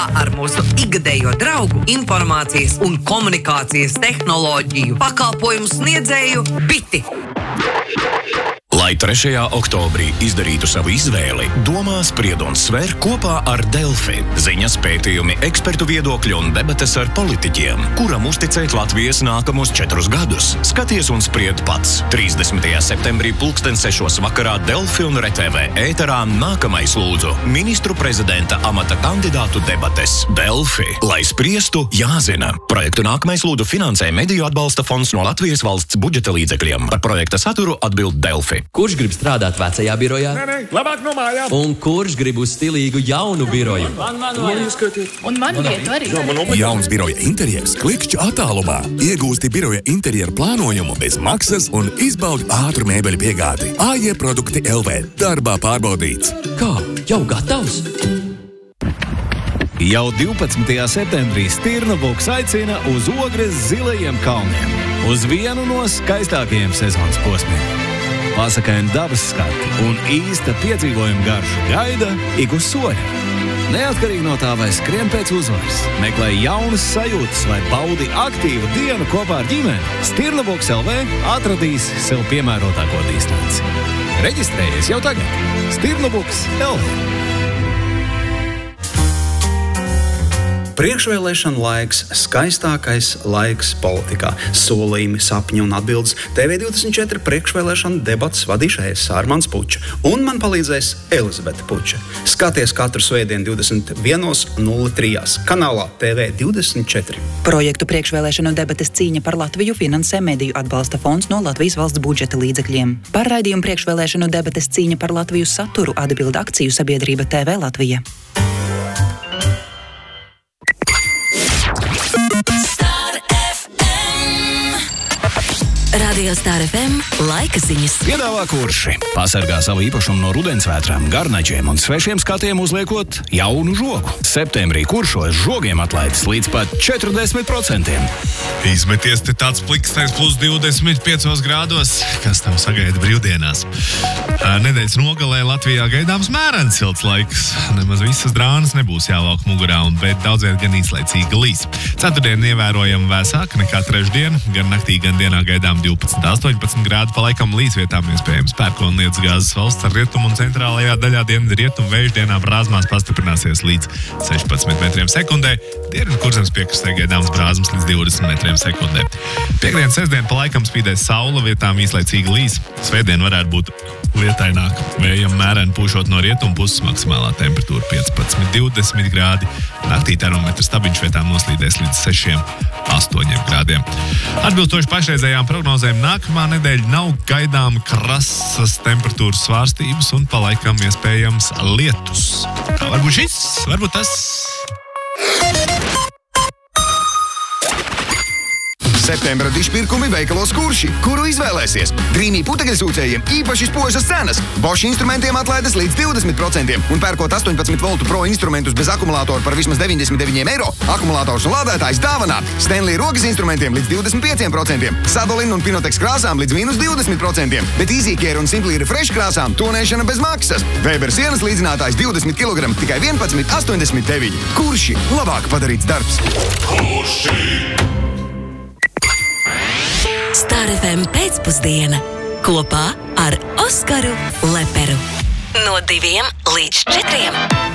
ar mūsu ikgadējo draugu informācijas un komunikācijas tehnoloģiju pakalpojumu sniedzēju Biti. Lai 3. oktobrī izdarītu savu izvēli, domā, spried un sver kopā ar Delfi. Ziņas, pētījumi, ekspertu viedokļi un debates ar politiķiem, kuram uzticēt Latvijas nākamos 4 gadus. Skaties un spried pats. 30. septembrī 6:00 vakarā Delfi un RTV ēterā nākamais lūdzu ministru prezidenta amata kandidātu debates. Delfi, lai spriestu, jāzina. Projektu nākamais lūdzu finansē Mediju atbalsta fonds no Latvijas valsts budžeta līdzekļiem. Par projekta saturu atbild Delfi. Kurš grib strādāt vecajā birojā? Nē, labāk no mājām. Un kurš grib uz stilīgu jaunu biroju? Un man vietu arī. Jauns biroja interjers klikšķi attālumā. Iegūsti biroja interjeru plānojumu bez maksas un izbaudi ātru mēbeļu piegādi. AJ Produkti LV. Darbā pārbaudīts. Kā? Jau gatavs? Jau 12. septembrī Stirnobuks aicina uz Ogres zilajiem kalniem. Uz vienu no skaistākajiem sezonas posmiem. Pasakaini dabas skati un īsta piedzīvojuma garša gaida ik uz soļa. Neatkarīgi no tā, vai skrien pēc uzvaras, meklē jaunas sajūtas vai baudi aktīvu dienu kopā ar ģimeni, Stirnobuks LV atradīs sev piemērotāko distanci. Reģistrējies jau tagad. Stirnobuks LV. Priekšvēlēšana laiks, skaistākais laiks politikā. Solījumi, sapņi un atbildes. TV24 priekšvēlēšana debats vadīšais Armands Puča. Un man palīdzēs Elizabete Puča. Skaties katru svētdienu 21:03 kanālā TV24. Projektu priekšvēlēšanu debates cīņa par Latviju finansē Mediju atbalsta fonds no Latvijas valsts budžeta līdzekļiem. Par raidījumu priekšvēlēšanu debates cīņa par Latviju saturu atbild akciju sabiedrība TV Latvija. Radio Star FM laika ziņas. Piedāvā kurši pasargā savu īpašumu no rudensvētrām, garnaģiem un svešiem skatiem uzliekot jaunu žogu. Septembrī kuršos žogiem atlaides līdz pat 40%. Izmeties te tāds plikstais plus 25 grādos, kas tam sagaida brīvdienās. Nedēļas nogalē Latvijā gaidāms mērens silts laiks. Nemaz visas drānas nebūs jāvalk mugurā, bet daudz viet gan īslaicīgi līs. Ceturtdien ievērojami vēsāk nekā trešdien, gan naktī, gan dienā gaidām 12-18 grādu, pa laikam līdz vietām iespējams pērkonlietas gāzes valsts ar rietumu un centrālajā daļā dienvidu rietumu vēju dienā brāzmās pastiprināsies līdz 16 metriem sekundē. Dienvidu kurzemes piekrastē gaidāms brāzmas līdz 20 metriem sekundē. Piektdien, sestdien pa laikam spīdēs saule, vietām īslaicīgi līs. Svētdien varētu būt lietaināk. Vējam mēreni pūšot no rietumu puses, maksimālā temperatūra 15-20 grādi. Naktī termometrs stabiņš vietām noslīdēs līdz 6-8 grādiem. Atbilstoši pašreizējām prognozēm nākamā nedēļa nav gaidām krasas temperatūras svārstības un pa laikam iespējams lietus. Kā varbūt šis, varbūt tas. Septembra dišpirkumi veikalos Kurši, kuru izvēlēsies. Drīmī putekļsūcējiem īpaši spožas cenas. Bosch instrumentiem atlaides līdz 20% un pērkot 18 voltu pro instrumentus bez akumulātoru par vismaz 99 eiro. Akumulātors un lādētājs dāvanā. Stanley rokas instrumentiem līdz 25%. Sadolin un Pinotex krāsām līdz minus 20%. Bet EasyCare un Simply Refresh krāsām tonēšana bez maksas. Weber sienas līdzinātājs 20 kg tikai 11,89. Kurši labāk padarīts darbs. Kurši! Star FM pēcpusdiena kopā ar Oskaru Leperu. No 2 līdz 4.